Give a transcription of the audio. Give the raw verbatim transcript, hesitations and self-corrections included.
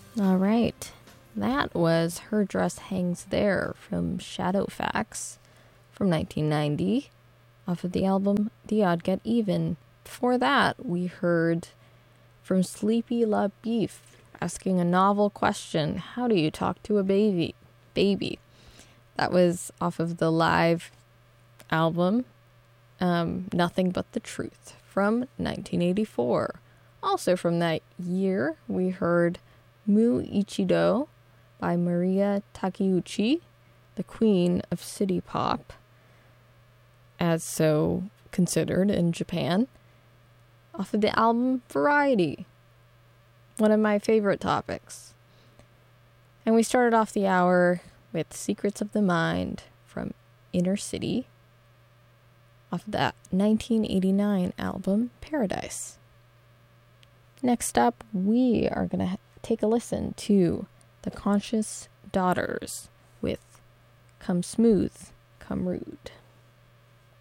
All right. That was Her Dress Hangs There from Shadowfax from nineteen ninety off of the album The Odd Get Even. Before that, we heard from Sleepy La Beef asking a novel question. How do you talk to a baby? Baby. That was off of the live album um, Nothing But the Truth from nineteen eighty-four. Also from that year, we heard Mu Ichido by Maria Takeuchi, the queen of city pop, as so considered in Japan, off of the album Variety, one of my favorite topics. And we started off the hour with Secrets of the Mind from Inner City, off of that nineteen eighty-nine album Paradise. Next up, we are going to take a listen to The Conscious Daughters with Come Smooth, Come Rude.